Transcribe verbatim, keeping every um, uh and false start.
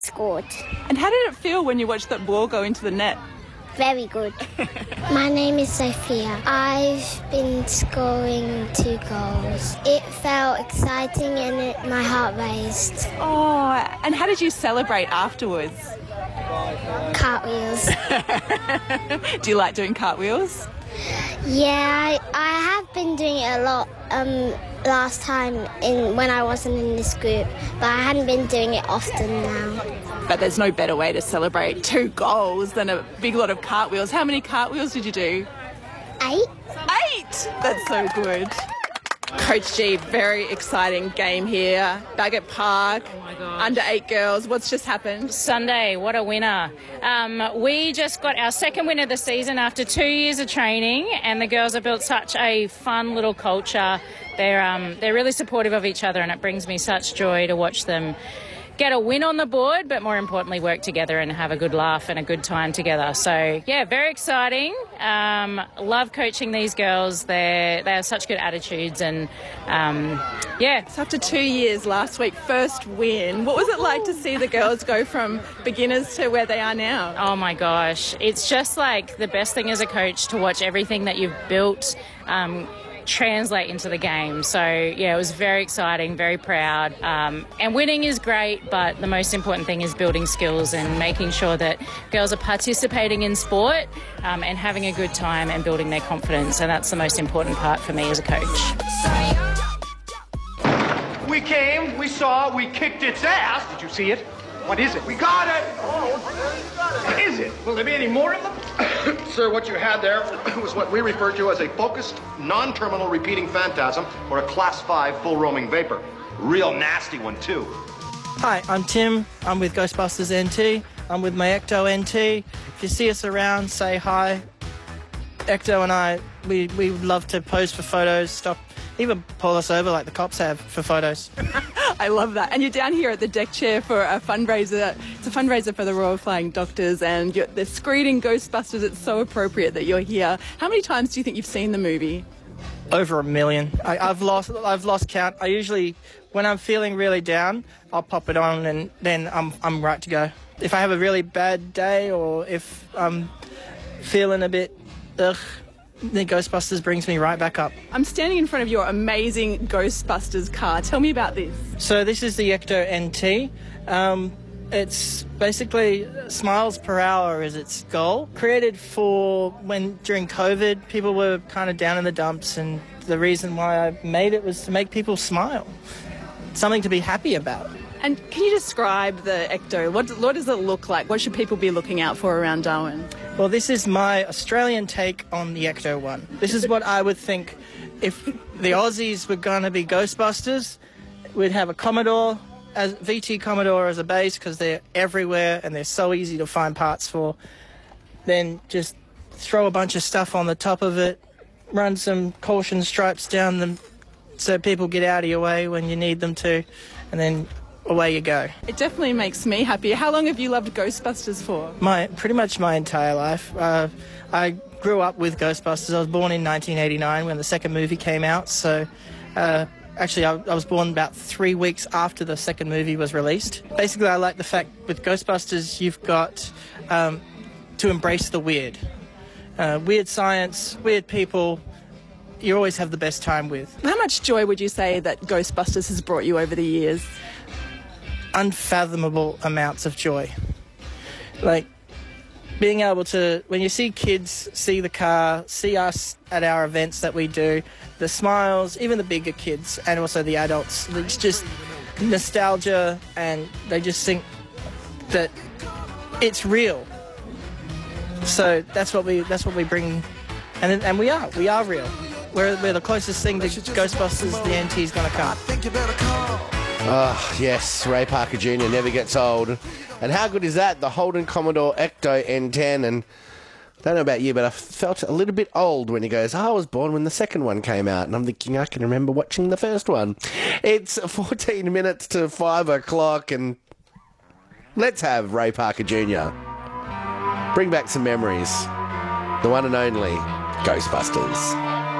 Scored. And how did it feel when you watched that ball go into the net? Very good. My name is Sophia. I've been scoring two goals. It felt exciting and it, my heart raced. Oh, and how did you celebrate afterwards? Cartwheels. Do you like doing cartwheels? Yeah, I, I have been doing it a lot um, last time in when I wasn't in this group, but I hadn't been doing it often now. But there's no better way to celebrate two goals than a big lot of cartwheels. How many cartwheels did you do? Eight. Eight! That's so good. Coach G, very exciting game here. Bagot Park, oh my gosh. under eight girls. What's just happened? Sunday, what a winner. Um, we just got our second win of the season after two years of training, and the girls have built such a fun little culture. They're, um, they're really supportive of each other, and it brings me such joy to watch them get a win on the board, but more importantly work together and have a good laugh and a good time together. So yeah, very exciting. Um, love coaching these girls. They they have such good attitudes, and um, yeah. So after two years last week, first win. What was it like to see the girls go from beginners to where they are now? Oh my gosh, it's just like the best thing as a coach to watch everything that you've built um, translate into the game. So yeah, it was very exciting, very proud, um, and winning is great, but the most important thing is building skills and making sure that girls are participating in sport um, and having a good time and building their confidence, and that's the most important part for me as a coach. We came, we saw, we kicked its ass. Did you see it? What is it? We got it! Oh, what is it? Will there be any more of them? Sir, what you had there was what we refer to as a focused, non-terminal repeating phantasm, or a class five full roaming vapor. Real nasty one, too. Hi, I'm Tim. I'm with Ghostbusters N T. I'm with my Ecto N T. If you see us around, say hi. Ecto and I, we, we love to pose for photos, stop, even pull us over like the cops have for photos. I love that. And you're down here at the deck chair for a fundraiser. It's a fundraiser for the Royal Flying Doctors, and you're, they're screening Ghostbusters. It's so appropriate that you're here. How many times do you think you've seen the movie? Over a million. I, I've lost I've lost count. I usually, when I'm feeling really down, I'll pop it on and then I'm I'm right to go. If I have a really bad day or if I'm feeling a bit ugh, the Ghostbusters brings me right back up. I'm standing in front of your amazing Ghostbusters car. Tell me about this. So this is the Ecto N T. Um, it's basically smiles per hour is its goal. Created for when during COVID people were kind of down in the dumps, and the reason why I made it was to make people smile. Something to be happy about. And can you describe the Ecto? What, what does it look like? What should people be looking out for around Darwin? Well, this is my Australian take on the Ecto one. This is what I would think if the Aussies were going to be Ghostbusters. We'd have a Commodore, as V T Commodore as a base because they're everywhere and they're so easy to find parts for. Then just throw a bunch of stuff on the top of it, run some caution stripes down them so people get out of your way when you need them to, and then away you go. It definitely makes me happy. How long have you loved Ghostbusters for? My pretty much my entire life. Uh, I grew up with Ghostbusters. I was born in nineteen eighty-nine when the second movie came out. So, uh, actually, I, I was born about three weeks after the second movie was released. Basically, I like the fact with Ghostbusters you've got um, to embrace the weird. Uh, weird science, weird people, you always have the best time with. How much joy would you say that Ghostbusters has brought you over the years? Unfathomable amounts of joy. Like being able to, when you see kids see the car, see us at our events that we do, the smiles, even the bigger kids and also the adults, it's just nostalgia, and they just think that it's real. So that's what we that's what we bring, and and we are we are real. We're, we're the closest thing to Ghostbusters the N T's gonna come. Oh, yes, Ray Parker Junior never gets old. And how good is that? The Holden Commodore Ecto N ten. And I don't know about you, but I felt a little bit old when he goes, oh, I was born when the second one came out. And I'm thinking, I can remember watching the first one. It's fourteen minutes to five o'clock, and let's have Ray Parker Junior bring back some memories. The one and only Ghostbusters.